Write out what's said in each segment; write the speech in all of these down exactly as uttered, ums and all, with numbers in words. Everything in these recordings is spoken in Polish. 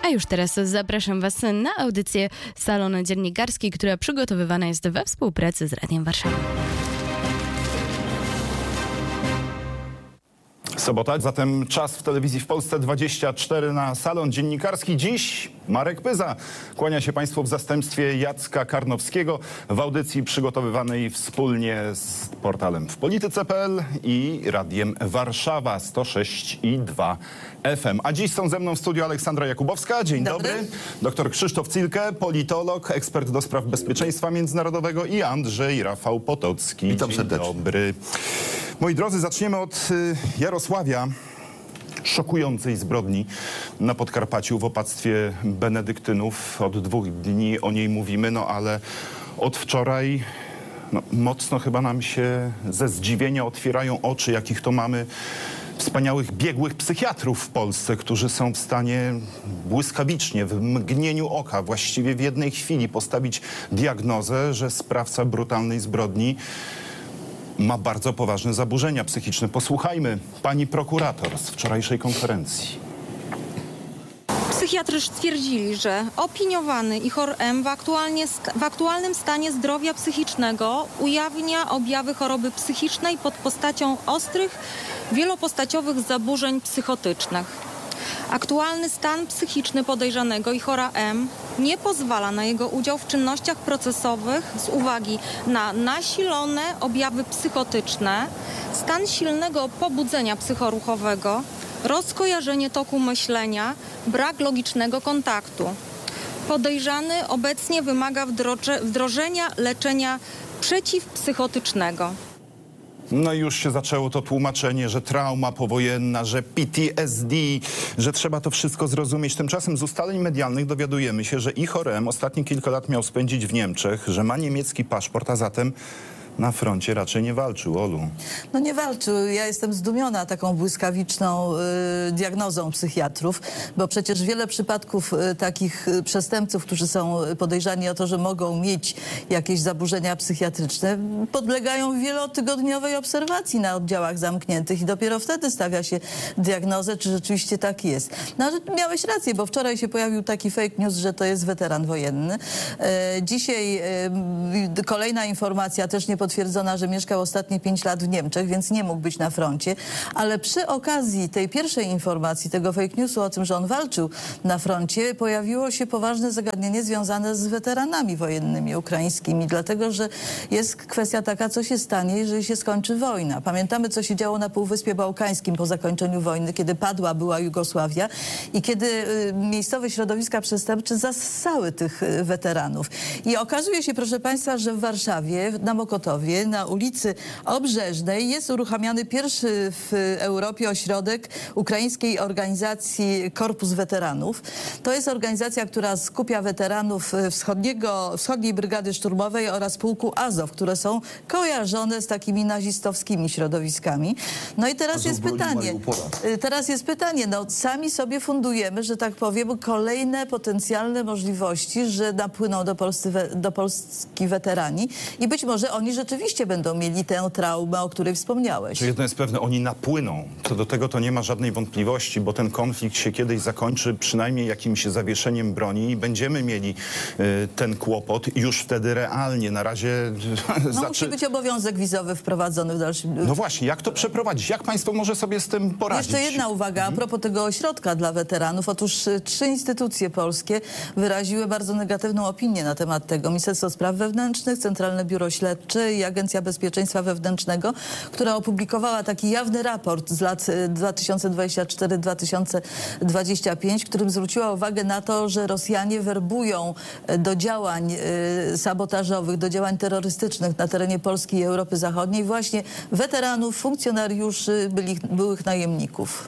A już teraz zapraszam Was na audycję Salon Dziennikarski, która przygotowywana jest we współpracy z Radiem Warszawa. Sobota, zatem czas w telewizji w Polsce dwadzieścia cztery na Salon Dziennikarski. Dziś Marek Pyza kłania się Państwu w zastępstwie Jacka Karnowskiego w audycji przygotowywanej wspólnie z portalem w polityce kropka p l i Radiem Warszawa sto sześć i dwa F M. A dziś są ze mną w studiu Aleksandra Jakubowska. Dzień dobry. dobry. Doktor Krzysztof Cilke, politolog, ekspert do spraw bezpieczeństwa międzynarodowego i Andrzej Rafał Potocki. Witam Dzień serdecznie. dobry. Moi drodzy, zaczniemy od y, Jarosławia, szokującej zbrodni na Podkarpaciu w opactwie benedyktynów. Od dwóch dni o niej mówimy, no ale od wczoraj no, mocno chyba nam się ze zdziwienia otwierają oczy, jakich to mamy wspaniałych, biegłych psychiatrów w Polsce, którzy są w stanie błyskawicznie, w mgnieniu oka, właściwie w jednej chwili postawić diagnozę, że sprawca brutalnej zbrodni ma bardzo poważne zaburzenia psychiczne. Posłuchajmy pani prokurator z wczorajszej konferencji. Psychiatrzy stwierdzili, że opiniowany Ihor M. w, aktualnie, w aktualnym stanie zdrowia psychicznego ujawnia objawy choroby psychicznej pod postacią ostrych, wielopostaciowych zaburzeń psychotycznych. Aktualny stan psychiczny podejrzanego Ihora M. nie pozwala na jego udział w czynnościach procesowych z uwagi na nasilone objawy psychotyczne, stan silnego pobudzenia psychoruchowego, rozkojarzenie toku myślenia, brak logicznego kontaktu. Podejrzany obecnie wymaga wdrożenia leczenia przeciwpsychotycznego. No i już się zaczęło to tłumaczenie, że trauma powojenna, że P T S D, że trzeba to wszystko zrozumieć. Tymczasem z ustaleń medialnych dowiadujemy się, że Ihor M. ostatnie kilka lat miał spędzić w Niemczech, że ma niemiecki paszport, a zatem na froncie raczej nie walczył. Olu. No nie walczył. Ja jestem zdumiona taką błyskawiczną y, diagnozą psychiatrów, bo przecież wiele przypadków y, takich y, przestępców, którzy są podejrzani o to, że mogą mieć jakieś zaburzenia psychiatryczne, podlegają wielotygodniowej obserwacji na oddziałach zamkniętych i dopiero wtedy stawia się diagnozę, czy rzeczywiście tak jest. No ale miałeś rację, bo wczoraj się pojawił taki fake news, że to jest weteran wojenny. Y, dzisiaj y, kolejna informacja, też nie potwierdzona, że mieszkał ostatnie pięć lat w Niemczech, więc nie mógł być na froncie. Ale przy okazji tej pierwszej informacji, tego fake newsu o tym, że on walczył na froncie, pojawiło się poważne zagadnienie związane z weteranami wojennymi ukraińskimi, dlatego że jest kwestia taka, co się stanie, jeżeli się skończy wojna. Pamiętamy, co się działo na Półwyspie Bałkańskim po zakończeniu wojny, kiedy padła była Jugosławia i kiedy y, miejscowe środowiska przestępcze zassały tych y, weteranów. I okazuje się, proszę Państwa, że w Warszawie, na Mokotowie, na ulicy Obrzeżnej jest uruchamiany pierwszy w Europie ośrodek ukraińskiej organizacji Korpus Weteranów. To jest organizacja, która skupia weteranów wschodniego, wschodniej brygady szturmowej oraz pułku Azow, które są kojarzone z takimi nazistowskimi środowiskami. No i teraz jest pytanie, teraz jest pytanie, no sami sobie fundujemy, że tak powiem, kolejne potencjalne możliwości, że napłyną do, Polscy, do Polski weterani i być może oni rzeczywiście będą mieli tę traumę, o której wspomniałeś. Czy jedno jest pewne, oni napłyną. Co do tego to nie ma żadnej wątpliwości, bo ten konflikt się kiedyś zakończy przynajmniej jakimś zawieszeniem broni i będziemy mieli y, ten kłopot już wtedy realnie. Na razie... No zaczy... musi być obowiązek wizowy wprowadzony w dalszym... No właśnie, jak to przeprowadzić? Jak państwo może sobie z tym poradzić? Jeszcze jedna uwaga a propos tego ośrodka dla weteranów. Otóż y, trzy instytucje polskie wyraziły bardzo negatywną opinię na temat tego. Ministerstwo Spraw Wewnętrznych, Centralne Biuro Śledcze i Agencja Bezpieczeństwa Wewnętrznego, która opublikowała taki jawny raport z lat dwa tysiące dwudziesty czwarty do dwa tysiące dwudziestego piątego, którym zwróciła uwagę na to, że Rosjanie werbują do działań y, sabotażowych, do działań terrorystycznych na terenie Polski i Europy Zachodniej właśnie weteranów, funkcjonariuszy, byli, byłych najemników.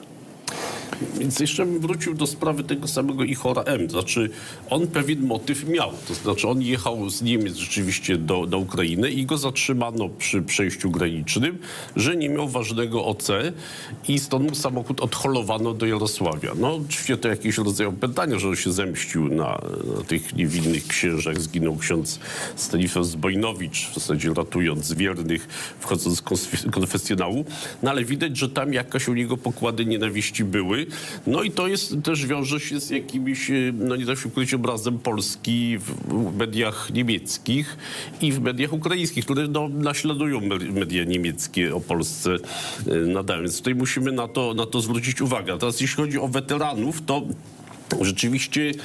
Więc jeszcze bym wrócił do sprawy tego samego Ihora M. Znaczy, on pewien motyw miał. To znaczy, on jechał z Niemiec rzeczywiście do, do Ukrainy i go zatrzymano przy przejściu granicznym, że nie miał ważnego O C i stąd mu samochód odholowano do Jarosławia. No, oczywiście to jakieś rodzaj pytania, że on się zemścił na, na tych niewinnych księżach. Zginął ksiądz Stanisław Zbojnowicz, w zasadzie ratując wiernych, wchodząc z konfesjonału. No ale widać, że tam jakaś u niego pokłady nienawiści były. No i to jest też wiąże się z jakimś, no nie da się ukryć, obrazem Polski w mediach niemieckich i w mediach ukraińskich, które no, naśladują media niemieckie o Polsce nadają. Więc tutaj musimy na to, na to zwrócić uwagę. A teraz jeśli chodzi o weteranów, to rzeczywiście yy,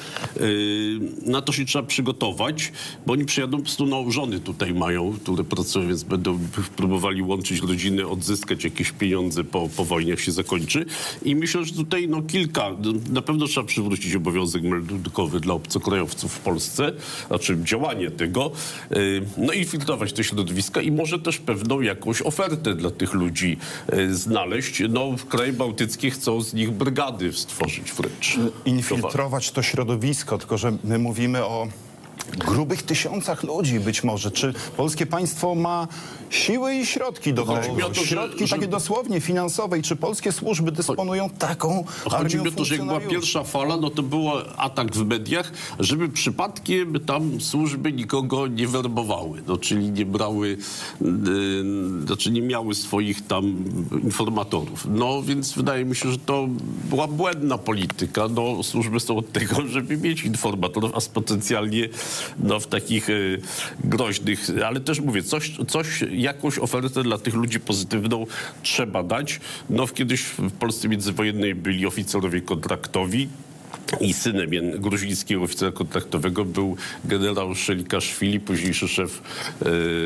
na to się trzeba przygotować, bo oni przyjadą, po prostu no, żony tutaj mają, które pracują, więc będą próbowali łączyć rodziny, odzyskać jakieś pieniądze po, po wojnie, jak się zakończy. I myślę, że tutaj no, kilka, na pewno trzeba przywrócić obowiązek meldunkowy dla obcokrajowców w Polsce, znaczy działanie tego, yy, no i filtrować te środowiska i może też pewną jakąś ofertę dla tych ludzi yy, znaleźć. No, kraje bałtyckie chcą z nich brygady stworzyć wręcz. Infiltrować to środowisko, tylko że my mówimy o grubych tysiącach ludzi być może. Czy polskie państwo ma siły i środki do Chodzi tego? mi o to, że- Środki że- takie dosłownie finansowe i czy polskie służby dysponują taką Chodzi armią mi o to, że jak była funkcjonariuszy? pierwsza fala, no to był atak w mediach, żeby przypadkiem tam służby nikogo nie werbowały, no, czyli nie brały, yy, znaczy nie miały swoich tam informatorów. No więc wydaje mi się, że to była błędna polityka. No, służby są od tego, żeby mieć informatorów, a potencjalnie no, w takich yy, groźnych, ale też mówię, coś, coś, jakąś ofertę dla tych ludzi pozytywną trzeba dać. No kiedyś w Polsce międzywojennej byli oficerowie kontraktowi i synem gruzińskiego oficera kontraktowego był generał Szelikaszwili, późniejszy szef e,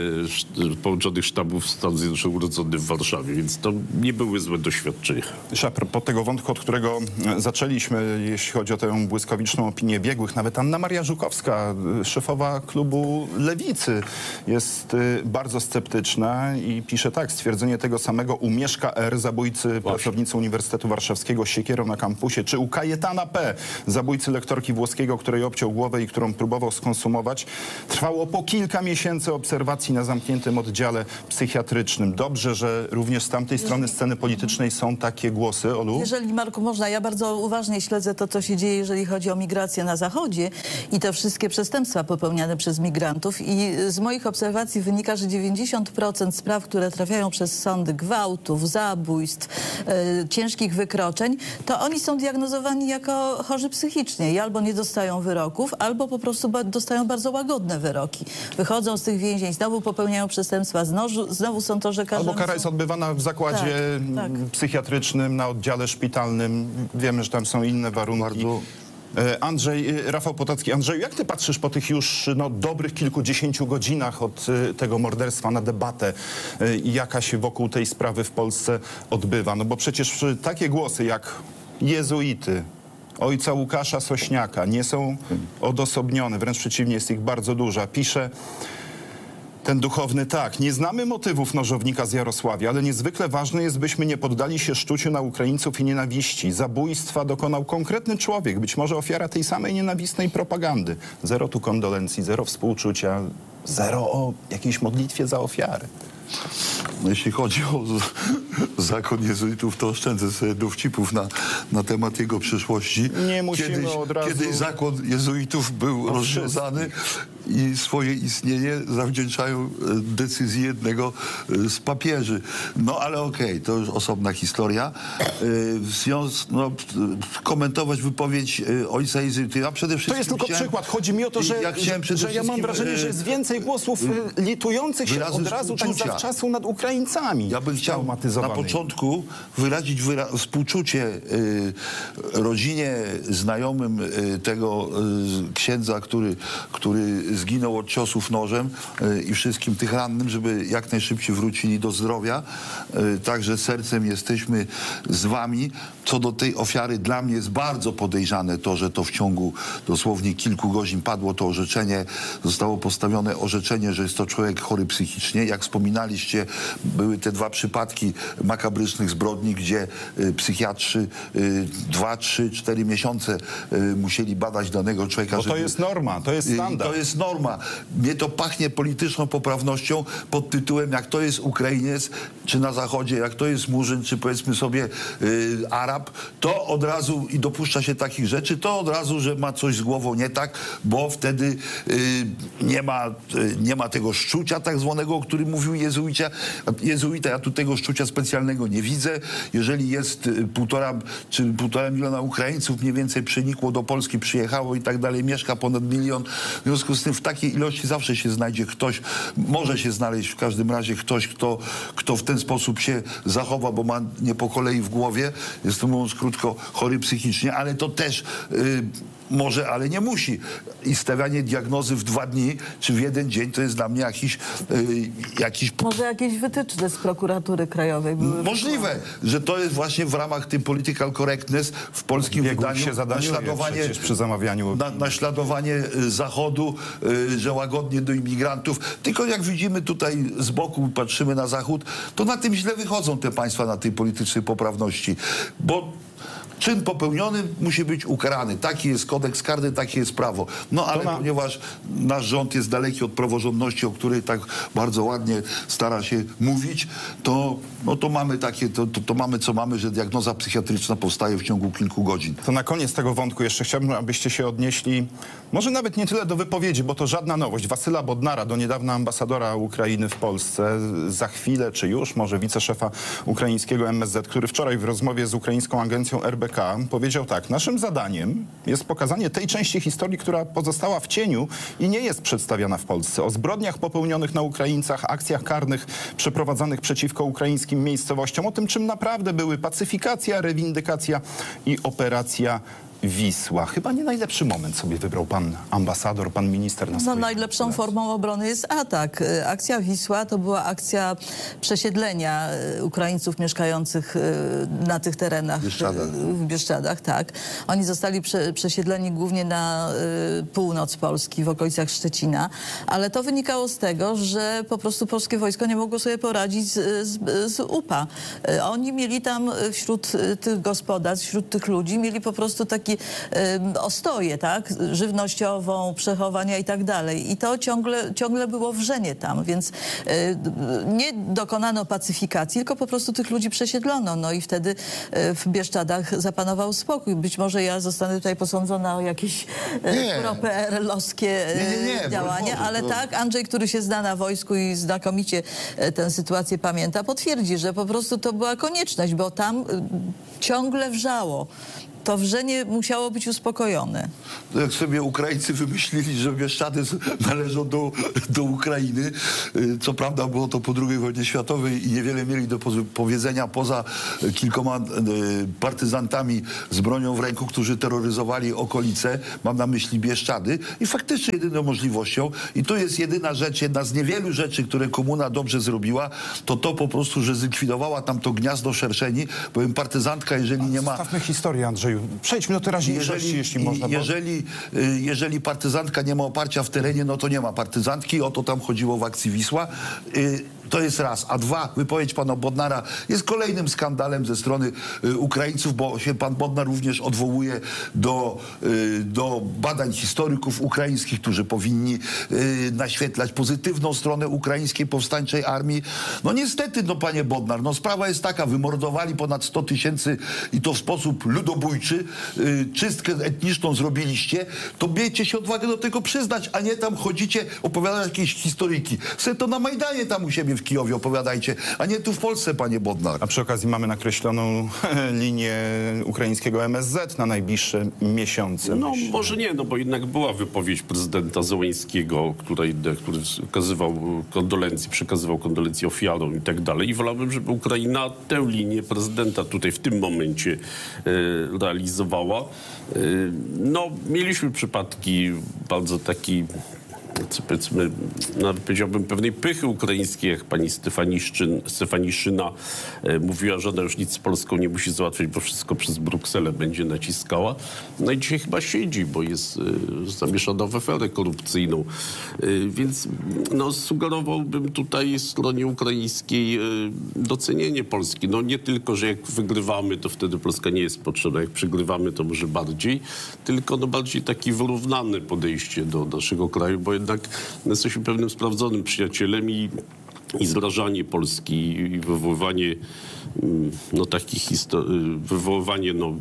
sz- Połączonych Sztabów Stanów Zjednoczonych, urodzony w Warszawie, więc to nie były złe doświadczenia. Jeszcze a propos tego wątku, od którego zaczęliśmy, jeśli chodzi o tę błyskawiczną opinię biegłych, nawet Anna Maria Żukowska, szefowa klubu Lewicy, jest y, bardzo sceptyczna i pisze tak: stwierdzenie tego samego u Mieszka R., zabójcy pracownicy Uniwersytetu Warszawskiego z siekierą na kampusie, czy u Kajetana P., zabójcy lektorki włoskiego, której obciął głowę i którą próbował skonsumować, trwało po kilka miesięcy obserwacji na zamkniętym oddziale psychiatrycznym. Dobrze, że również z tamtej strony sceny politycznej są takie głosy. Olu? Jeżeli, Marku, można, ja bardzo uważnie śledzę to, co się dzieje, jeżeli chodzi o migrację na Zachodzie i te wszystkie przestępstwa popełniane przez migrantów. I z moich obserwacji wynika, że dziewięćdziesiąt procent spraw, które trafiają przez sądy, gwałtów, zabójstw, e, ciężkich wykroczeń, to oni są diagnozowani jako chorzy psychicznie i albo nie dostają wyroków, albo po prostu ba- dostają bardzo łagodne wyroki. Wychodzą z tych więzień, znowu popełniają przestępstwa, znowu, znowu są to, że Albo kara jest odbywana w zakładzie Tak, tak. psychiatrycznym, na oddziale szpitalnym. Wiemy, że tam są inne warunki. Bardzo. E, Andrzej, e, Rafał Potocki. Andrzeju, jak ty patrzysz po tych już no, dobrych kilkudziesięciu godzinach od e, tego morderstwa na debatę, e, jaka się wokół tej sprawy w Polsce odbywa? No bo przecież e, takie głosy jak jezuity, ojca Łukasza Sośniaka nie są odosobnione, wręcz przeciwnie, jest ich bardzo dużo. Pisze ten duchowny tak: nie znamy motywów nożownika z Jarosławia, ale niezwykle ważne jest, byśmy nie poddali się szczuciu na Ukraińców i nienawiści. Zabójstwa dokonał konkretny człowiek, być może ofiara tej samej nienawistnej propagandy. Zero tu kondolencji, zero współczucia, zero o jakiejś modlitwie za ofiary. No, jeśli chodzi o z- zakon jezuitów, to oszczędzę sobie dowcipów na, na temat jego przyszłości. Nie musimy kiedyś, od razu- Kiedyś zakon jezuitów był O rozwiązany i swoje istnienie zawdzięczają e, decyzji jednego e, z papieży. No ale okej, to już osobna historia. E, W związku, no, komentować wypowiedź e, ojca jezuity. Ja przede wszystkim To jest tylko chciałem- przykład. Chodzi mi o to, że, ja chciałem przede że ja mam wszystkim, wrażenie, e, że jest więcej głosów e, litujących się wyrazy od razu tak współczucia. zawczasu nad Ukraińcami. Ja bym chciał na traumatyzowanymi. początku wyrazić wyra współczucie y, rodzinie, znajomym y, tego y, księdza, który, który zginął od ciosów nożem y, i wszystkim tych rannym, żeby jak najszybciej wrócili do zdrowia. Y, także sercem jesteśmy z wami. Co do tej ofiary, dla mnie jest bardzo podejrzane to, że to w ciągu dosłownie kilku godzin padło to orzeczenie, zostało postawione orzeczenie, że jest to człowiek chory psychicznie. Jak wspominaliście, były te dwa przypadki makabrycznych zbrodni, gdzie y, psychiatrzy y, dwa, trzy, cztery miesiące y, musieli badać danego człowieka. Bo to żeby- jest norma, to jest I standard. To jest norma. Mnie to pachnie polityczną poprawnością pod tytułem, jak to jest Ukrainiec, czy na Zachodzie, jak to jest Murzyn, czy powiedzmy sobie y, Arab, to od razu i dopuszcza się takich rzeczy, to od razu, że ma coś z głową nie tak, bo wtedy y, nie ma nie ma tego szczucia tak zwanego, o którym mówił jezuita. jezuita. Ja tu tego szczucia specjalnego nie widzę. Jeżeli jest półtora czy półtora miliona Ukraińców mniej więcej przenikło do Polski, przyjechało i tak dalej, mieszka ponad milion. W związku z tym w takiej ilości zawsze się znajdzie ktoś, może się znaleźć w każdym razie ktoś, kto, kto w ten sposób się zachowa, bo ma nie po kolei w głowie, jest to mówiąc krótko chory psychicznie, ale to też yy, może, ale nie musi. I stawianie diagnozy w dwa dni czy w jeden dzień to jest dla mnie jakiś... Yy, jakiś... Może jakieś wytyczne z prokuratury krajowej były Możliwe, że to jest właśnie w ramach tym political correctness w polskim Biegł wydaniu się naśladowanie, przy zamawianiu na, naśladowanie Zachodu, yy, że łagodnie do imigrantów. Tylko jak widzimy tutaj z boku, patrzymy na Zachód, to na tym źle wychodzą te państwa na tej politycznej poprawności. Bo czyn popełniony musi być ukarany. Taki jest kodeks karny, takie jest prawo. No ale na... ponieważ nasz rząd jest daleki od praworządności, o której tak bardzo ładnie stara się mówić, to, no to mamy takie, to, to, to mamy co mamy, że diagnoza psychiatryczna powstaje w ciągu kilku godzin. To na koniec tego wątku jeszcze chciałbym, abyście się odnieśli, może nawet nie tyle do wypowiedzi, bo to żadna nowość. Wasyla Bodnara, do niedawna ambasadora Ukrainy w Polsce, za chwilę czy już, może wiceszefa ukraińskiego M S Z, który wczoraj w rozmowie z ukraińską agencją R B K powiedział tak: naszym zadaniem jest pokazanie tej części historii, która pozostała w cieniu i nie jest przedstawiana w Polsce. O zbrodniach popełnionych na Ukraińcach, akcjach karnych przeprowadzanych przeciwko ukraińskim miejscowościom, o tym, czym naprawdę były pacyfikacja, rewindykacja i operacja Wisła. Chyba nie najlepszy moment sobie wybrał pan ambasador, pan minister na No, najlepszą formą obrony jest atak. Akcja Wisła to była akcja przesiedlenia Ukraińców mieszkających na tych terenach. W Bieszczadach. W Bieszczadach, tak. Oni zostali prze, przesiedleni głównie na y, północ Polski, w okolicach Szczecina, ale to wynikało z tego, że po prostu polskie wojsko nie mogło sobie poradzić z, z, z U P A. Y, oni mieli tam wśród tych gospodarstw, wśród tych ludzi, mieli po prostu taki ostoję, tak, żywnościową, przechowania i tak dalej. I to ciągle, ciągle było wrzenie tam, więc y, nie dokonano pacyfikacji, tylko po prostu tych ludzi przesiedlono. No i wtedy y, w Bieszczadach zapanował spokój. Być może ja zostanę tutaj posądzona o jakieś y, pro-P R L-owskie nie, nie, nie, działania, Boże, ale to... tak, Andrzej, który się zna na wojsku i znakomicie y, tę sytuację pamięta, potwierdzi, że po prostu to była konieczność, bo tam y, ciągle wrzało. To wrzenie musiało być uspokojone. Jak sobie Ukraińcy wymyślili, że Bieszczady należą do, do Ukrainy, co prawda było to po drugiej wojnie światowej i niewiele mieli do powiedzenia poza kilkoma partyzantami z bronią w ręku, którzy terroryzowali okolice, mam na myśli Bieszczady, i faktycznie jedyną możliwością, i to jest jedyna rzecz, jedna z niewielu rzeczy, które komuna dobrze zrobiła, to to po prostu, że zlikwidowała tam to gniazdo szerszeni, bowiem partyzantka, jeżeli nie ma... Zostawmy historię, Andrzeju. Przejdźmy do teraźniejszości, jeżeli, jeśli można. Bo... Jeżeli, jeżeli partyzantka nie ma oparcia w terenie, no to nie ma partyzantki. O to tam chodziło w akcji Wisła. To jest raz. A dwa, wypowiedź pana Bodnara jest kolejnym skandalem ze strony Ukraińców, bo się pan Bodnar również odwołuje do, do badań historyków ukraińskich, którzy powinni naświetlać pozytywną stronę ukraińskiej powstańczej armii. No niestety, no panie Bodnar, no sprawa jest taka, wymordowali ponad sto tysięcy i to w sposób ludobójczy, czystkę etniczną zrobiliście, to miejcie się odwagę do tego przyznać, a nie tam chodzicie, opowiadać jakieś historyjki. Sobie to na Majdanie tam u siebie w Kijowie opowiadajcie, a nie tu w Polsce, panie Bodnar. A przy okazji mamy nakreśloną linię ukraińskiego M S Z na najbliższe miesiące. No myślę. może nie, no bo jednak była wypowiedź prezydenta Zełenskiego, który, który okazywał kondolencje, przekazywał kondolencje ofiarom i tak dalej. I wolałbym, żeby Ukraina tę linię prezydenta tutaj w tym momencie e, realizowała. E, no mieliśmy przypadki bardzo taki... powiedzmy, nawet powiedziałbym, pewnej pychy ukraińskiej, jak pani Stefaniszczyn, Stefaniszyna e, mówiła, że ona już nic z Polską nie musi załatwiać, bo wszystko przez Brukselę będzie naciskała. No i dzisiaj chyba siedzi, bo jest e, zamieszana w aferę korupcyjną. E, więc no, sugerowałbym tutaj stronie ukraińskiej e, docenienie Polski. No nie tylko, że jak wygrywamy, to wtedy Polska nie jest potrzebna. Jak przegrywamy, to może bardziej. Tylko no, bardziej takie wyrównane podejście do naszego kraju, bo jednak jesteśmy pewnym sprawdzonym przyjacielem i, i zrażanie Polski i wywoływanie no, takich historii, wywoływanie no,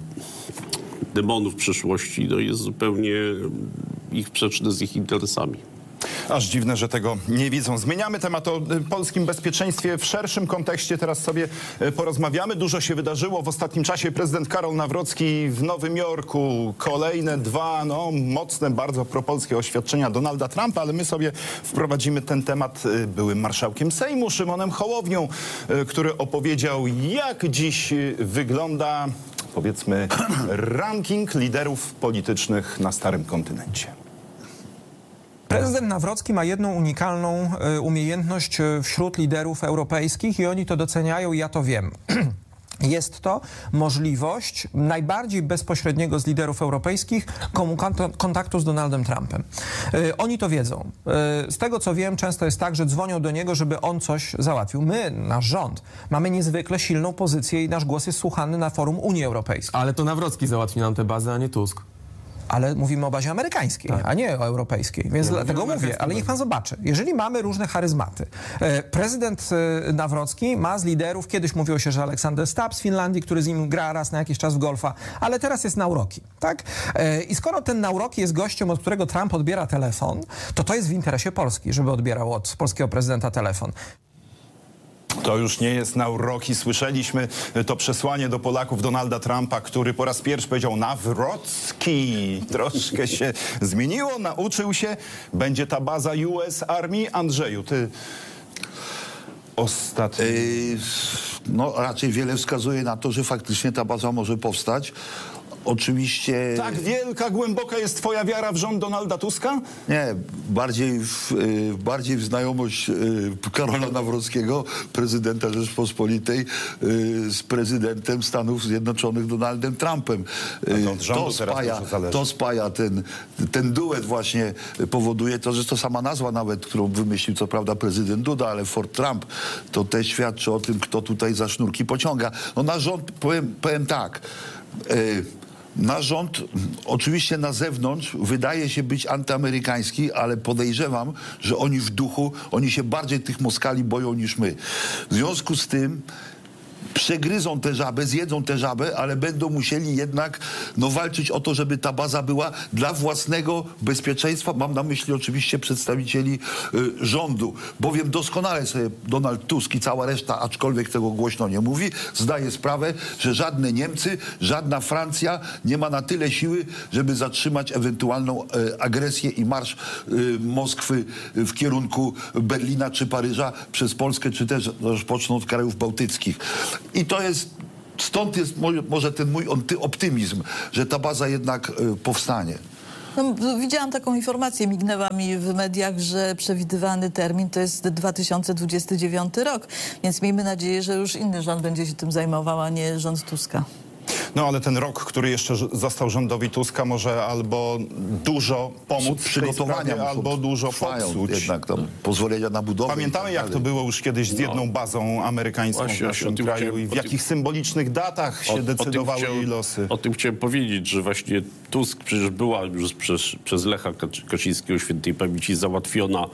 demonów przeszłości no, jest zupełnie ich sprzeczne z ich interesami. Aż dziwne, że tego nie widzą. Zmieniamy temat o polskim bezpieczeństwie w szerszym kontekście. Teraz sobie porozmawiamy. Dużo się wydarzyło w ostatnim czasie. Prezydent Karol Nawrocki w Nowym Jorku. Kolejne dwa no, mocne, bardzo propolskie oświadczenia Donalda Trumpa, ale my sobie wprowadzimy ten temat byłym marszałkiem Sejmu Szymonem Hołownią, który opowiedział, jak dziś wygląda, powiedzmy, ranking liderów politycznych na starym kontynencie. Prezydent Nawrocki ma jedną unikalną y, umiejętność wśród liderów europejskich i oni to doceniają i ja to wiem. Jest to możliwość najbardziej bezpośredniego z liderów europejskich kontaktu z Donaldem Trumpem. Yy, oni to wiedzą. Yy, z tego co wiem, często jest tak, że dzwonią do niego, żeby on coś załatwił. My, nasz rząd, mamy niezwykle silną pozycję i nasz głos jest słuchany na forum Unii Europejskiej. Ale to Nawrocki załatwi nam tę bazę, a nie Tusk. Ale mówimy o bazie amerykańskiej, tak, a nie o europejskiej. Więc ja dlatego mówię, ale niech pan zobaczy. Jeżeli mamy różne charyzmaty, prezydent Nawrocki ma z liderów, kiedyś mówiło się, że Aleksander Stubb z Finlandii, który z nim gra raz na jakiś czas w golfa, ale teraz jest Nawrocki, tak? I skoro ten Nawrocki jest gościem, od którego Trump odbiera telefon, to to jest w interesie Polski, żeby odbierał od polskiego prezydenta telefon. To już nie jest Nawrocki. Słyszeliśmy to przesłanie do Polaków Donalda Trumpa, który po raz pierwszy powiedział Nawrocki. Troszkę się zmieniło, nauczył się. Będzie ta baza U S Army. Andrzeju, ty ostatni... Yy, no raczej wiele wskazuje na to, że faktycznie ta baza może powstać. Oczywiście... Tak wielka, głęboka jest twoja wiara w rząd Donalda Tuska? Nie, bardziej w, y, bardziej w znajomość y, Karola Nawrockiego, prezydenta Rzeczpospolitej, y, z prezydentem Stanów Zjednoczonych Donaldem Trumpem. Y, to, to, spaja, to spaja ten, ten duet właśnie powoduje to, że to sama nazwa nawet, którą wymyślił co prawda prezydent Duda, ale Fort Trump, to też świadczy o tym, kto tutaj za sznurki pociąga. No nasz rząd, powiem, powiem tak, y, nasz rząd oczywiście na zewnątrz wydaje się być antyamerykański, ale podejrzewam, że oni w duchu, oni się bardziej tych Moskali boją niż my. W związku z tym przegryzą tę żabę, zjedzą tę żabę, ale będą musieli jednak no, walczyć o to, żeby ta baza była dla własnego bezpieczeństwa. Mam na myśli oczywiście przedstawicieli y, rządu, bowiem doskonale sobie Donald Tusk i cała reszta, aczkolwiek tego głośno nie mówi, zdaje sprawę, że żadne Niemcy, żadna Francja nie ma na tyle siły, żeby zatrzymać ewentualną y, agresję i marsz y, Moskwy w kierunku Berlina czy Paryża przez Polskę, czy też rozpoczną od krajów bałtyckich. I to jest, stąd jest może ten mój optymizm, że ta baza jednak y, powstanie. No, widziałam taką informację, mignęła mi w mediach, że przewidywany termin to jest dwa tysiące dwudziesty dziewiąty rok, więc miejmy nadzieję, że już inny rząd będzie się tym zajmował, a nie rząd Tuska. No ale ten rok, który jeszcze został rządowi Tuska, może albo dużo pomóc przygotowania, albo dużo popsuć. Jednak tam pozwolenia na budowę. Pamiętamy, jak to było już kiedyś z jedną bazą amerykańską Właśnie, w naszym kraju chciałem, i w tym, jakich symbolicznych datach się o, decydowały o chciałem, jej losy. O tym chciałem powiedzieć, że właśnie Tusk przecież była już przez, przez Lecha Kaczyńskiego świętej pamięci załatwiona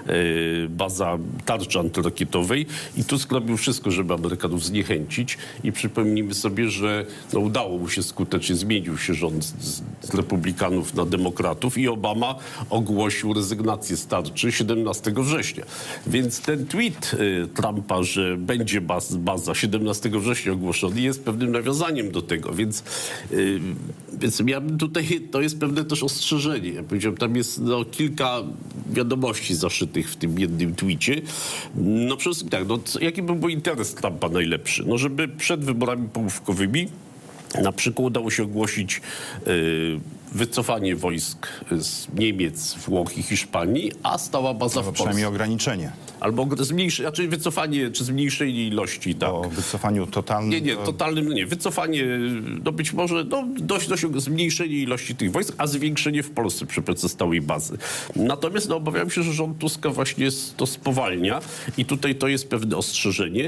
y, baza tarczy antyrakietowej i Tusk robił wszystko, żeby Amerykanów zniechęcić i przypomnijmy sobie, że no, udało mu się skutecznie, zmienił się rząd z, z republikanów na demokratów i Obama ogłosił rezygnację z tarczy siedemnastego września. Więc ten tweet y, Trumpa, że będzie baz, baza siedemnastego września ogłoszony, jest pewnym nawiązaniem do tego, więc, y, więc ja tutaj, to jest pewne też ostrzeżenie. Ja powiedziałem, tam jest no, kilka wiadomości zaszytych w tym jednym tweetie. No przede wszystkim tak, no, jaki by był interes Trumpa najlepszy? No żeby przed wyborami połówkowymi na przykład udało się ogłosić y, wycofanie wojsk z Niemiec, Włoch i Hiszpanii, a stała baza w Polsce. Przynajmniej ograniczenie. Albo zmniejszenie, znaczy wycofanie, czy zmniejszenie ilości, tak. O wycofaniu totalnym. Nie, nie, totalnym nie. Wycofanie, no być może, no dość, dość zmniejszenie ilości tych wojsk, a zwiększenie w Polsce przy pracy stałej bazy. Natomiast no, obawiam się, że rząd Tuska właśnie to spowalnia i tutaj to jest pewne ostrzeżenie.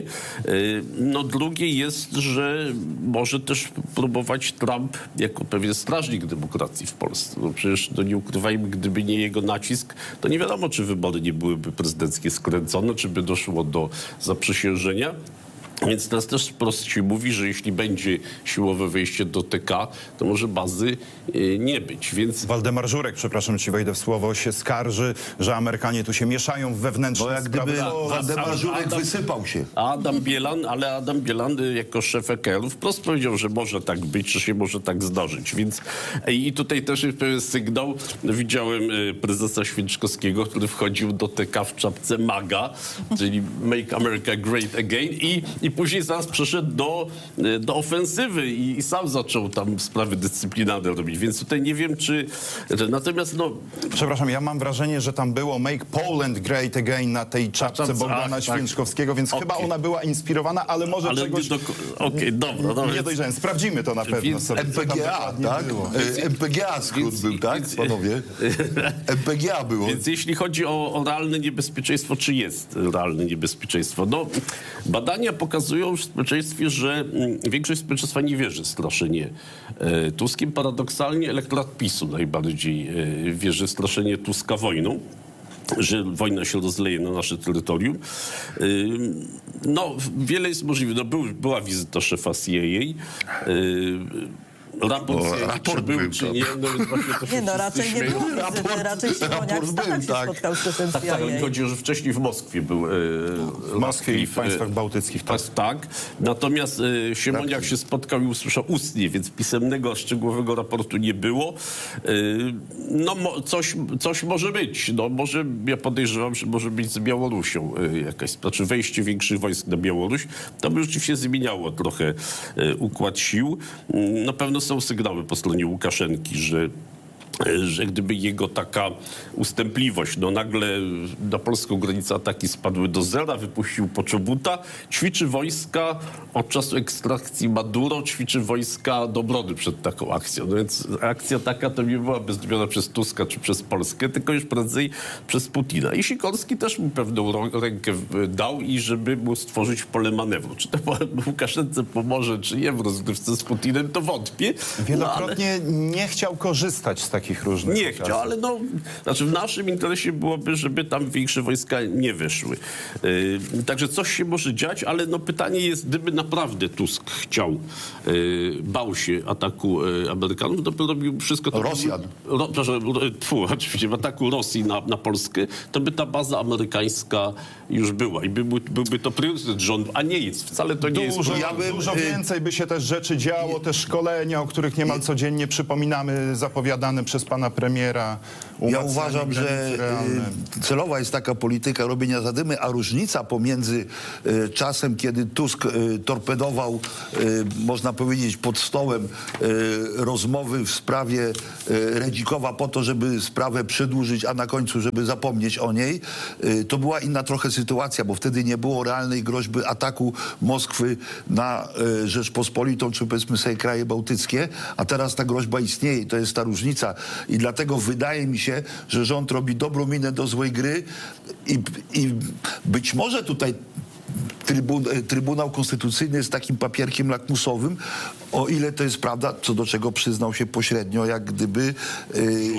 No drugie jest, że może też próbować Trump jako pewien strażnik demokracji w Polsce. No przecież, no nie ukrywajmy, gdyby nie jego nacisk, to nie wiadomo, czy wybory nie byłyby prezydenckie skręcone, czy by doszło do zaprzysiężenia. Więc teraz też wprost się mówi, że jeśli będzie siłowe wejście do T K, to może bazy y, nie być, więc... Waldemar Żurek, przepraszam, ci wejdę w słowo, się skarży, że Amerykanie tu się mieszają w wewnętrzne No jak sprawy. gdyby O, Waldemar Żurek Adam- wysypał się. Adam Bielan, ale Adam Bielan y, jako szef E K R-u wprost powiedział, że może tak być, że się może tak zdarzyć, więc i tutaj też jest pewien sygnał. Widziałem y, prezesa Święczkowskiego, który wchodził do T K w czapce MAGA, czyli Make America Great Again i, i później zaraz przeszedł do, y, do ofensywy i, i sam zaczął tam sprawy dyscyplinarne robić, więc tutaj nie wiem, czy... Że, natomiast no... Przepraszam, ja mam wrażenie, że tam było Make Poland Great Again na tej czapce czapce, Bogdana ach, Święczkowskiego, więc tak. chyba Okej. ona była inspirowana, ale może Ale czegoś... nie do... Okej, dobra, dobra. Nie dojrzałem. Sprawdzimy to na pewno Więc sobie. M co P tam G A, dokładnie tak? było. E, M P G A skrót więc- był, tak, więc- panowie? M P G A było. Więc jeśli chodzi o, o realne niebezpieczeństwo, czy jest realne niebezpieczeństwo? No, badania pokazują w społeczeństwie, że mm, większość społeczeństwa nie wierzy w straszenie e, Tuskiem. Paradoksalnie elektorat PiSu najbardziej e, wierzy w straszenie Tuska wojną, że wojna się rozleje na nasze terytorium. Ym, No, wiele jest możliwe. No, był, była wizyta szefa C I A. Ym, Raport, O, C I A, raport czy był, był, czy to- nie, no więc właśnie to się Nie no, wszyscy raczej nie śmieją. było wizyty, raczej Siemoniak raport w Stanach był, się tak. spotkał z szefem Tak, tak, ale mi C I A. chodzi, że wcześniej w Moskwie był. E, W Moskwie i w państwach bałtyckich. Tak. Tak, tak. Natomiast e, Siemoniak się spotkał i usłyszał ustnie, więc pisemnego, szczegółowego raportu nie było. E, no mo, coś, coś może być. No, może, ja podejrzewam, że może być z Białorusią e, jakaś, znaczy wejście większych wojsk na Białoruś. To by rzeczywiście zmieniało trochę e, układ sił. Na pewno są sygnały po stronie Łukaszenki, że że gdyby jego taka ustępliwość, no nagle na polską granicę ataki spadły do zera, wypuścił Poczobuta, ćwiczy wojska od czasu ekstrakcji Maduro, ćwiczy wojska do obrony przed taką akcją. No więc akcja taka to nie byłaby zrobiona przez Tuska czy przez Polskę, tylko już prędzej przez Putina. I Sikorski też mu pewną ro- rękę w- dał i żeby mu stworzyć pole manewru. Czy to Łukaszence pomoże, czy nie w rozgrywce z Putinem, to wątpię. No, ale... Wielokrotnie nie chciał korzystać z takich różnych Nie okazji. chciał, ale no, znaczy w naszym interesie byłoby, żeby tam większe wojska nie wyszły. Yy, także coś się może dziać, ale no pytanie jest, gdyby naprawdę Tusk chciał, yy, bał się ataku yy, Amerykanów, to by robił wszystko... To Rosjan. By, ro, przepraszam, ro, tfu, oczywiście w ataku Rosji na, na Polskę, to by ta baza amerykańska już była i by, byłby to priorytet rządu, a nie jest. Wcale to nie jest... Dużo, Ja bym, dużo y- więcej by się też rzeczy działo, te szkolenia, o których niemal codziennie przypominamy, zapowiadane przez pana premiera. Ja umacnianie uważam, że granic realnych. y, celowa jest taka polityka robienia zadymy, a różnica pomiędzy y, czasem, kiedy Tusk y, torpedował, y, można powiedzieć, pod stołem y, rozmowy w sprawie y, Redzikowa po to, żeby sprawę przedłużyć, a na końcu, żeby zapomnieć o niej, y, to była inna trochę sytuacja, bo wtedy nie było realnej groźby ataku Moskwy na y, Rzeczpospolitą, czy powiedzmy sobie kraje bałtyckie, a teraz ta groźba istnieje i to jest ta różnica. I dlatego wydaje mi się, że rząd robi dobrą minę do złej gry i, i być może tutaj Trybun, Trybunał Konstytucyjny jest takim papierkiem lakmusowym, o ile to jest prawda, co do czego przyznał się pośrednio, jak gdyby y,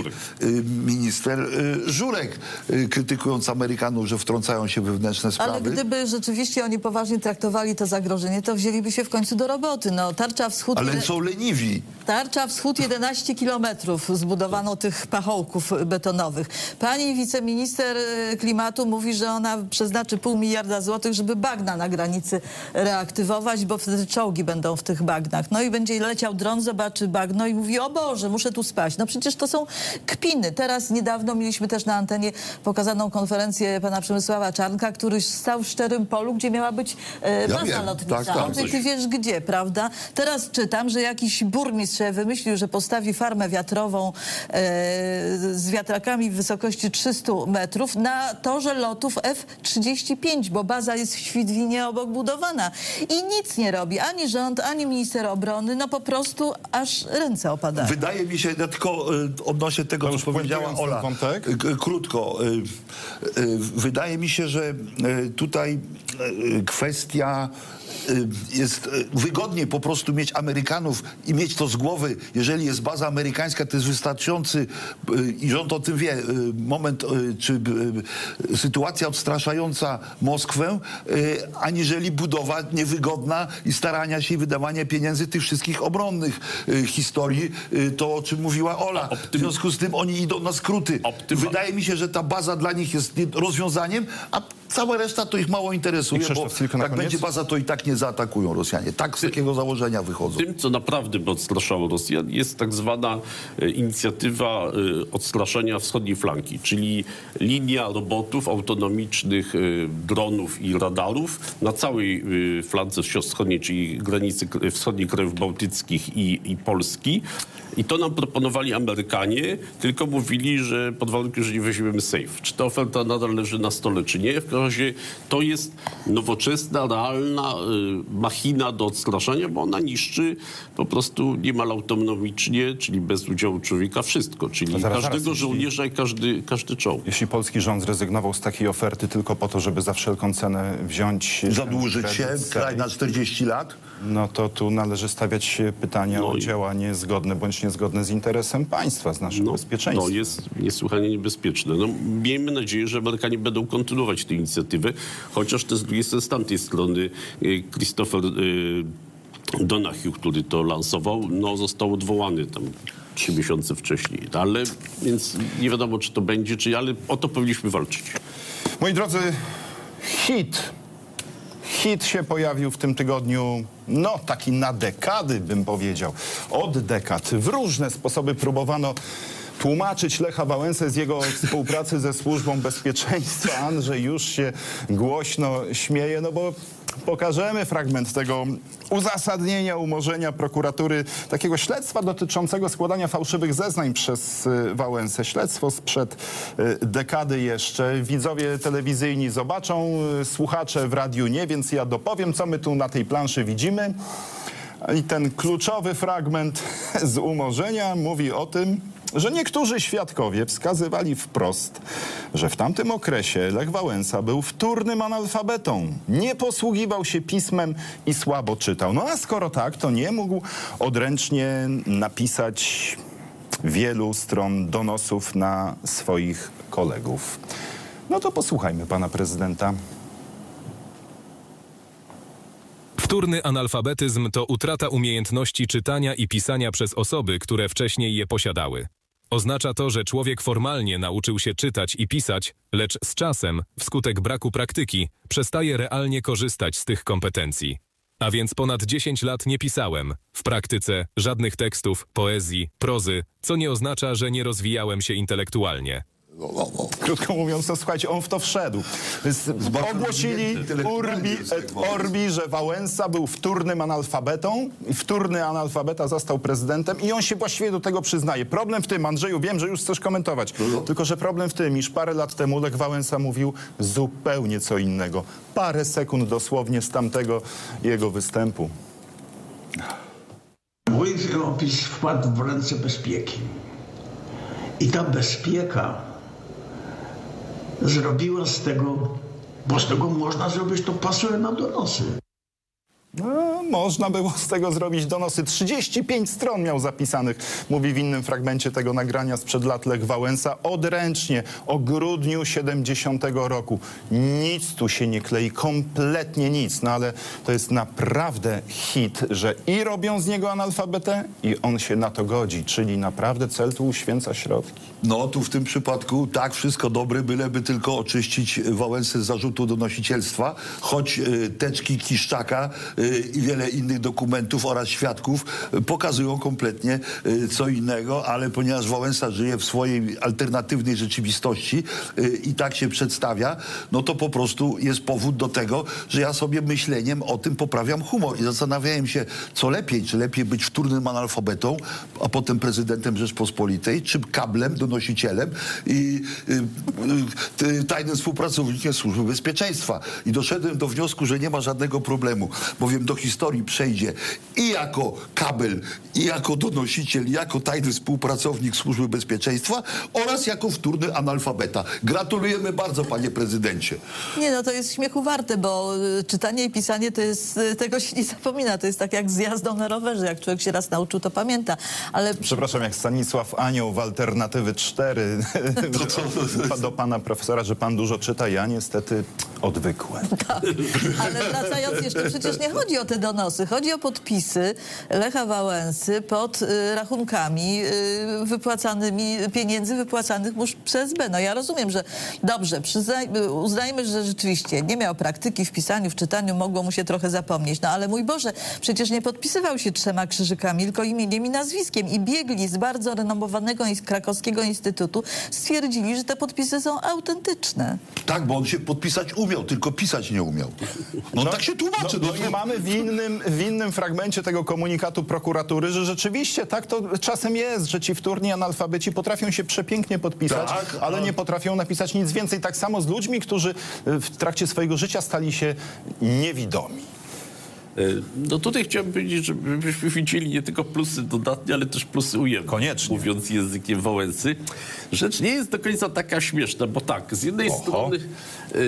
y, minister y, Żurek, y, krytykując Amerykanów, że wtrącają się w wewnętrzne sprawy. Ale gdyby rzeczywiście oni poważnie traktowali to zagrożenie, to wzięliby się w końcu do roboty. No, Tarcza Wschód... Ale są leniwi. Tarcza Wschód jedenaście kilometrów zbudowano tych pachołków betonowych. Pani wiceminister e, klimatu mówi, że ona przeznaczy pół miliarda złotych, żeby bagna na granicy reaktywować, bo wtedy czołgi będą w tych bagnach. No i będzie leciał dron, zobaczy bagno i mówi: o Boże, muszę tu spać. No przecież to są kpiny. Teraz niedawno mieliśmy też na antenie pokazaną konferencję pana Przemysława Czarnka, który stał w szczerym polu, gdzie miała być e, baza wiem. lotnicza. Tak, tak. A ty, ty wiesz gdzie, prawda? Teraz czytam, że jakiś burmistrz wymyślił, że postawi farmę wiatrową e, z wiatrakami w wysokości trzysta metrów na torze lotów F trzydzieści pięć, bo baza jest w Świdwinie obok budowana. I nic nie robi ani rząd, ani minister obrony, no po prostu aż ręce opadają. Wydaje mi się, ja tylko y, odnośnie tego, To co już powiedziała puentując ten Ola, wątek. y, k- krótko. Y, y, wydaje mi się, że y, tutaj y, kwestia y, jest y, wygodniej po prostu mieć Amerykanów i mieć to z głowy. Jeżeli jest baza amerykańska, to jest wystarczający y, i rząd o tym wie, y, moment y, czy y, sytuacja odstraszająca Moskwę, y, aniżeli budowa niewygodna i starania się i wydawanie pieniędzy tych wszystkich obronnych y, historii, y, to o czym mówiła Ola. W związku z tym oni idą na skróty. Optyma- Wydaje mi się, że ta baza dla nich jest rozwiązaniem, a cała reszta to ich mało interesuje, I bo Krzysztof, tylko na jak koniec. będzie baza, to i tak nie zaatakują Rosjanie. Tak z takiego założenia wychodzą. Tym, co naprawdę by odstraszało Rosjan, jest tak zwana e, inicjatywa e, odstraszenia wschodniej flanki, czyli linia robotów autonomicznych, e, dronów i radarów na całej e, flance wschodniej, czyli granicy k- wschodniej krajów bałtyckich i, i Polski. I to nam proponowali Amerykanie, tylko mówili, że pod warunkiem, że nie weźmiemy safe. Czy ta oferta nadal leży na stole, czy nie? W każdym razie to jest nowoczesna, realna y, machina do odstraszania, bo ona niszczy po prostu niemal autonomicznie, czyli bez udziału człowieka, wszystko. Czyli To zaraz, każdego zaraz, żołnierza i każdy, każdy czołg. Jeśli polski rząd zrezygnował z takiej oferty tylko po to, żeby za wszelką cenę wziąć... Zadłużyć się kredyt, kraj na czterdzieści lat? No to tu należy stawiać pytania No o i- działanie zgodne bądź niezgodne z interesem państwa, z naszym No, bezpieczeństwem. no jest niesłychanie niebezpieczne. No, miejmy nadzieję, że Amerykanie będą kontynuować tę inicjatywę, chociaż też z drugiej strony, z tamtej strony y, Christopher y, Donahue, który to lansował, no, został odwołany tam trzy miesiące wcześniej. Ale więc nie wiadomo, czy to będzie, czy ale o to powinniśmy walczyć. Moi drodzy, hit. Hit się pojawił w tym tygodniu, no taki na dekady bym powiedział. Od dekad w różne sposoby próbowano tłumaczyć Lecha Wałęsę z jego współpracy ze Służbą Bezpieczeństwa. Andrzej już się głośno śmieje, no bo pokażemy fragment tego uzasadnienia umorzenia prokuratury, takiego śledztwa dotyczącego składania fałszywych zeznań przez y, Wałęsę. Śledztwo sprzed y, dekady jeszcze. Widzowie telewizyjni zobaczą, y, słuchacze w radiu nie, więc ja dopowiem, co my tu na tej planszy widzimy. I ten kluczowy fragment z umorzenia mówi o tym, że niektórzy świadkowie wskazywali wprost, że w tamtym okresie Lech Wałęsa był wtórnym analfabetą. Nie posługiwał się pismem i słabo czytał. No a skoro tak, to nie mógł odręcznie napisać wielu stron donosów na swoich kolegów. No to posłuchajmy pana prezydenta. Wtórny analfabetyzm to utrata umiejętności czytania i pisania przez osoby, które wcześniej je posiadały. Oznacza to, że człowiek formalnie nauczył się czytać i pisać, lecz z czasem, wskutek braku praktyki, przestaje realnie korzystać z tych kompetencji. A więc ponad dziesięć lat nie pisałem, w praktyce żadnych tekstów, poezji, prozy, co nie oznacza, że nie rozwijałem się intelektualnie. Krótko mówiąc, to słuchajcie, on w to wszedł. Z, ogłosili urbi et orbi, że Wałęsa był wtórnym analfabetą i wtórny analfabeta został prezydentem i on się właściwie do tego przyznaje. Problem w tym, Andrzeju, wiem, że już chcesz komentować, tylko że problem w tym, iż parę lat temu Lech Wałęsa mówił zupełnie co innego. Parę sekund dosłownie z tamtego jego występu. Mój opis wpadł w ręce bezpieki. I ta bezpieka zrobiła z tego, bo z tego można zrobić, to pasuje na donosy. No, można było z tego zrobić donosy. trzydzieści pięć stron miał zapisanych, mówi w innym fragmencie tego nagrania sprzed lat Lech Wałęsa, odręcznie o grudniu siedemdziesiątego roku. Nic tu się nie klei, kompletnie nic. No ale to jest naprawdę hit, że i robią z niego analfabetę i on się na to godzi. Czyli naprawdę cel tu uświęca środki. No tu w tym przypadku tak, wszystko dobre, byleby tylko oczyścić Wałęsę z zarzutu donosicielstwa, choć y, teczki Kiszczaka y, i wiele innych dokumentów oraz świadków y, pokazują kompletnie y, co innego, ale ponieważ Wałęsa żyje w swojej alternatywnej rzeczywistości y, i tak się przedstawia, no to po prostu jest powód do tego, że ja sobie myśleniem o tym poprawiam humor i zastanawiałem się, co lepiej, czy lepiej być wtórnym analfabetą, a potem prezydentem Rzeczpospolitej, czy kablem, donosicielem i y, y, tajnym współpracownikiem Służby Bezpieczeństwa. I doszedłem do wniosku, że nie ma żadnego problemu, bowiem do historii przejdzie i jako kabel, i jako donosiciel, i jako tajny współpracownik Służby Bezpieczeństwa oraz jako wtórny analfabeta. Gratulujemy bardzo, panie prezydencie. Nie, no to jest śmiechu warte, bo y, czytanie i pisanie to jest, y, tego się nie zapomina. To jest tak jak z jazdą na rowerze. Jak człowiek się raz nauczył, to pamięta. Ale Przepraszam, jak Stanisław Anioł w Alternatywy cztery do pana profesora, że pan dużo czyta. Ja niestety odwykłe. Tak, ale wracając jeszcze, przecież nie chodzi o te donosy, chodzi o podpisy Lecha Wałęsy pod y, rachunkami y, wypłacanymi, pieniędzy wypłacanych mu przez B. No ja rozumiem, że dobrze, przyznaj, uznajmy, że rzeczywiście nie miał praktyki w pisaniu, w czytaniu, mogło mu się trochę zapomnieć. No ale mój Boże, przecież nie podpisywał się trzema krzyżykami, tylko imieniem i nazwiskiem. I biegli z bardzo renomowanego krakowskiego instytutu stwierdzili, że te podpisy są autentyczne. Tak, bo on się podpisać umiał, tylko pisać nie umiał. No, no tak się tłumaczy. No, no, no i mamy w innym, w innym fragmencie tego komunikatu prokuratury, że rzeczywiście tak to czasem jest, że ci wtórni analfabeci potrafią się przepięknie podpisać, tak, ale a... nie potrafią napisać nic więcej. Tak samo z ludźmi, którzy w trakcie swojego życia stali się niewidomi. No tutaj chciałbym powiedzieć, żebyśmy widzieli nie tylko plusy dodatnie, ale też plusy ujemne. Koniecznie. Mówiąc językiem Wałęsy. Rzecz nie jest do końca taka śmieszna, bo tak, z jednej Oho. strony yy,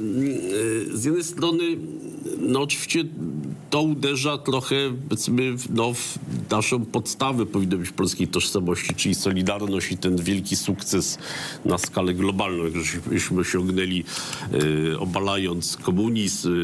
yy, z jednej strony no oczywiście to uderza trochę, powiedzmy, no, w naszą podstawę powinno być polskiej tożsamości, czyli solidarność i ten wielki sukces na skalę globalną, jak żeśmy osiągnęli, yy, obalając komunizm,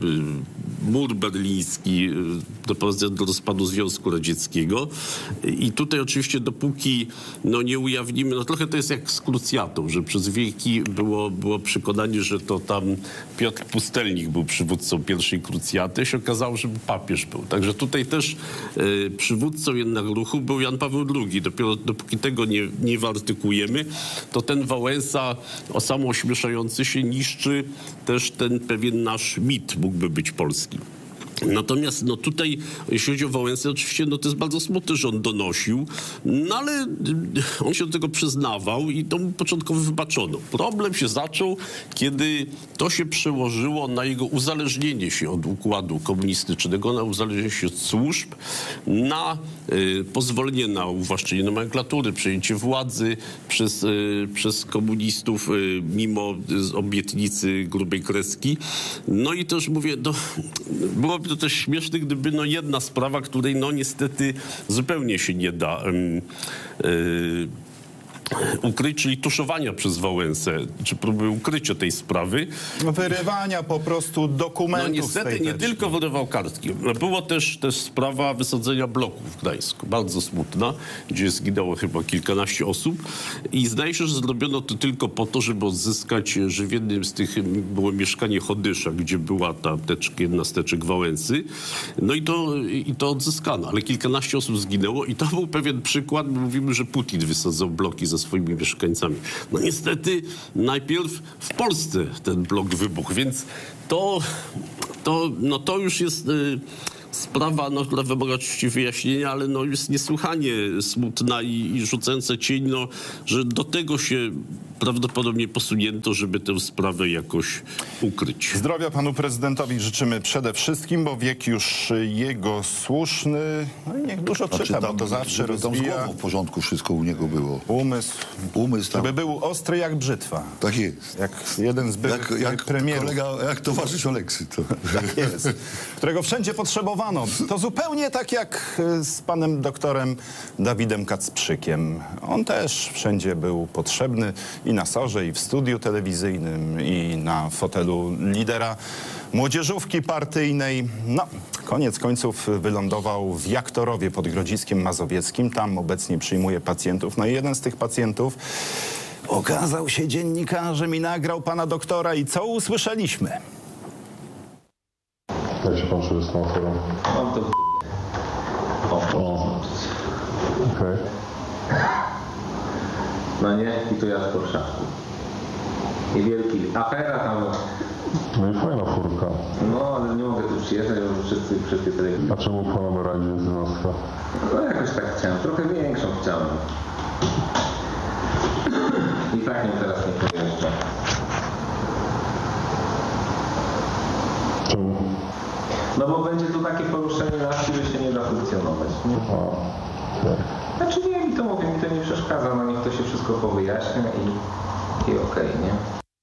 yy, mur berliński, yy, doprowadzając do rozpadu Związku Radzieckiego. I tutaj oczywiście dopóki no, nie ujawnimy, no trochę to jest jak z krucjatą, że przez wieki było, było przekonanie, że to tam Piotr Pustelnik był przywódcą pierwszej krucjaty, się okazało, że papież był. Także tutaj też e, przywódcą jednak ruchu był Jan Paweł drugi. Dopiero dopóki tego nie, nie wyartykujemy, to ten Wałęsa samoośmieszający się niszczy też ten pewien nasz mit, mógłby być polski. Natomiast no tutaj, jeśli chodzi o Wałęsę, oczywiście no to jest bardzo smutne, że on donosił, no ale on się do tego przyznawał i to mu początkowo wybaczono. Problem się zaczął, kiedy to się przełożyło na jego uzależnienie się od układu komunistycznego, na uzależnienie się od służb, na y, pozwolenie na uwłaszczenie nomenklatury, przejęcie władzy przez, y, przez komunistów y, mimo y, obietnicy grubej kreski. No i też mówię, no, byłoby to też śmieszne, gdyby no jedna sprawa, której no niestety zupełnie się nie da um, yy, ukryć, czyli tuszowania przez Wałęsę, czy próby ukrycia tej sprawy. Wyrywania po prostu dokumentów. No niestety z tej nie teczki. tylko wyrywał kartki. Było też, też sprawa wysadzenia bloku w Gdańsku. Bardzo smutna, gdzie zginęło chyba kilkanaście osób. I zdaje się, że zrobiono to tylko po to, żeby odzyskać, że w jednym z tych było mieszkanie Chodysza, gdzie była ta teczka, jedna z teczek Wałęsy. No i to, i to odzyskano. Ale kilkanaście osób zginęło i to był pewien przykład. My mówimy, że Putin wysadzał bloki ze swoimi mieszkańcami. No niestety najpierw w Polsce ten blok wybuchł, więc to, to, no to już jest y, sprawa, no, która wymaga oczywiście wyjaśnienia, ale no, jest niesłychanie smutna i, i rzucająca cień, no, że do tego się prawdopodobnie posunięto, żeby tę sprawę jakoś ukryć. Zdrowia panu prezydentowi życzymy przede wszystkim, bo wiek już jego słuszny. No i niech dużo czyta, Znaczy, tam, bo to zawsze żeby tam z rozwija głową w porządku wszystko u niego było. umysł, Umysł tam. żeby był ostry jak brzytwa. Tak jest. Jak jeden z byłych Jak, jak premierów. kolega, jak towarzysz Oleksy. To. Tak jest. Którego wszędzie potrzebowano. To zupełnie tak jak z panem doktorem Dawidem Kacprzykiem. On też wszędzie był potrzebny i na sorze, i w studiu telewizyjnym, i na fotelu lidera młodzieżówki partyjnej. No, koniec końców wylądował w Jaktorowie pod Grodziskiem Mazowieckim. Tam obecnie przyjmuje pacjentów. No i jeden z tych pacjentów okazał się dziennikarzem i nagrał pana doktora. I co usłyszeliśmy? Jak się pan czuje z tą aferą? Mam to w O, okej. No nie? I tu ja w Porszaku. I wielki afera tam. No i fajna furka. No, ale nie mogę tu przyjeżdżać, bo wszyscy wszystkie telewizje. A czemu pana brak związka? No jakoś tak chciałem. Trochę większą chciałem. I tak nie teraz nie pojeżdżam. Czemu? No bo będzie tu takie poruszenie nas, że się nie da funkcjonować. Nie? A, tak. Znaczy nie, mi to mówię, mi to nie przeszkadza, no niech to się wszystko powyjaśnia i, i okej, okay, nie?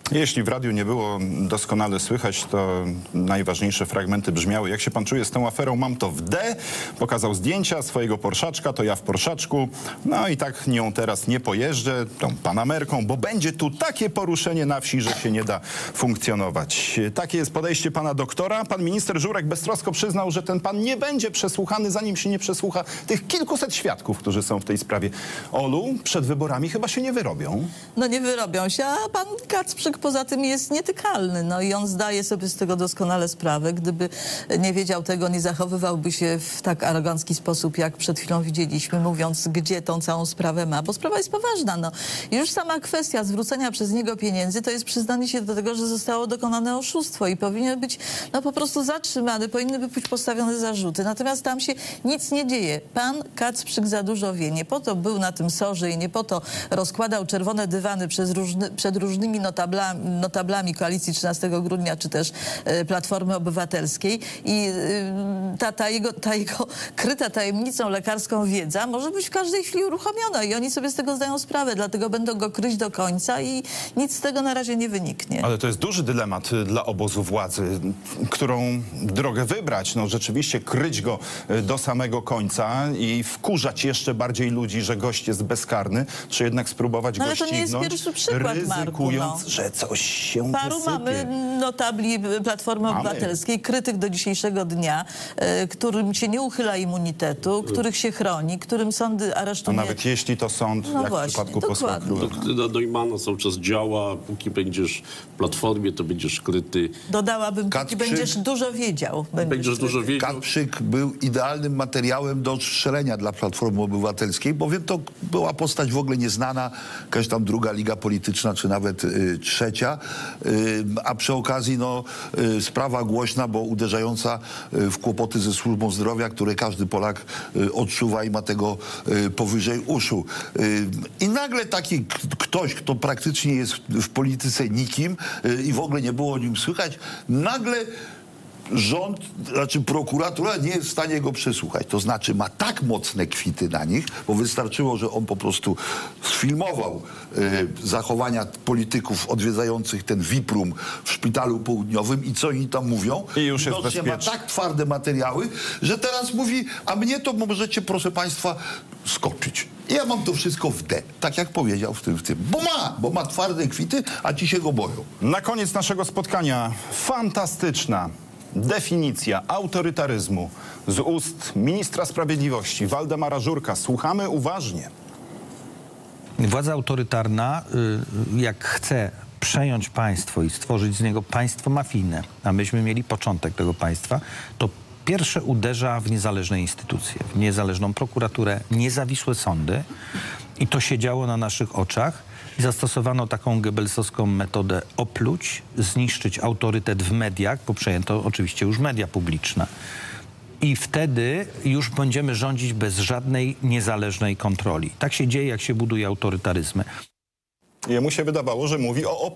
Jeśli w radiu nie było doskonale słychać, to najważniejsze fragmenty brzmiały: jak się pan czuje z tą aferą? Mam to w D. Pokazał zdjęcia swojego Porszaczka, to ja w Porszaczku. No i tak nią teraz nie pojeżdżę, tą Panamerką, bo będzie tu takie poruszenie na wsi, że się nie da funkcjonować. Takie jest podejście pana doktora. Pan minister Żurek beztrosko przyznał, że ten pan nie będzie przesłuchany, zanim się nie przesłucha tych kilkuset świadków, którzy są w tej sprawie. Olu, przed wyborami chyba się nie wyrobią. No nie wyrobią się, a pan Kacprzyk poza tym jest nietykalny. No i on zdaje sobie z tego doskonale sprawę. Gdyby nie wiedział tego, nie zachowywałby się w tak arogancki sposób, jak przed chwilą widzieliśmy, mówiąc, gdzie tą całą sprawę ma. Bo sprawa jest poważna. No. I już sama kwestia zwrócenia przez niego pieniędzy to jest przyznanie się do tego, że zostało dokonane oszustwo i powinien być no, po prostu zatrzymany, powinny być postawione zarzuty. Natomiast tam się nic nie dzieje. Pan Kacprzyk za dużo wie. Nie po to był na tym sorze i nie po to rozkładał czerwone dywany przez różny, przed różnymi notablami, notablami koalicji trzynastego grudnia, czy też y, Platformy Obywatelskiej. I y, ta, ta, jego, ta jego kryta tajemnicą lekarską wiedza może być w każdej chwili uruchomiona i oni sobie z tego zdają sprawę, dlatego będą go kryć do końca i nic z tego na razie nie wyniknie. Ale to jest duży dylemat dla obozu władzy, którą drogę wybrać. No rzeczywiście kryć go do samego końca i wkurzać jeszcze bardziej ludzi, że gość jest bezkarny, czy jednak spróbować no, go ale to nie jest ścignąć, pierwszy przykład, ryzykując, Marku, no. że coś się Paru wysypie. mamy notabli Platformy Mamy. Obywatelskiej, krytych do dzisiejszego dnia, y, którym się nie uchyla immunitetu, których się chroni, którym sądy A aresztują. nawet jeśli to sąd, No jak właśnie, w przypadku posła dokładnie. Króla. Doktryna Neumanna cały czas działa. Póki będziesz w Platformie, to będziesz kryty. Dodałabym, póki Kacprzyk- będziesz dużo wiedział. Będziesz dużo wiedział. Kacprzyk był idealnym materiałem do strzelenia dla Platformy Obywatelskiej, bowiem to była postać w ogóle nieznana, jakaś tam druga liga polityczna, czy nawet y, trzecia, y, a przy okazji no, y, sprawa głośna, bo uderzająca y, w kłopoty ze służbą zdrowia, które każdy Polak y, odczuwa i ma tego y, powyżej uszu. Y, I nagle taki k- ktoś, kto praktycznie jest w polityce nikim y, i w ogóle nie było o nim słychać, nagle rząd, znaczy prokuratura nie jest w stanie go przesłuchać. To znaczy ma tak mocne kwity na nich, bo wystarczyło, że on po prostu sfilmował y, zachowania polityków odwiedzających ten V I P room w szpitalu południowym i co oni tam mówią. I już jest Widocznie ma bezpiecznie. tak twarde materiały, że teraz mówi, a mnie to możecie, proszę państwa, skoczyć. I ja mam to wszystko w D, tak jak powiedział w tym, w tym. Bo ma, bo ma twarde kwity, a ci się go boją. Na koniec naszego spotkania fantastyczna definicja autorytaryzmu z ust ministra sprawiedliwości Waldemara Żurka. Słuchamy uważnie. Władza autorytarna, y, jak chce przejąć państwo i stworzyć z niego państwo mafijne, a myśmy mieli początek tego państwa, to pierwsze uderza w niezależne instytucje, w niezależną prokuraturę, niezawisłe sądy i to się działo na naszych oczach. I zastosowano taką gebelsowską metodę opluć, zniszczyć autorytet w mediach, bo przejęto oczywiście już media publiczne. I wtedy już będziemy rządzić bez żadnej niezależnej kontroli. Tak się dzieje, jak się buduje autorytaryzmy. Jemu się wydawało, że mówi o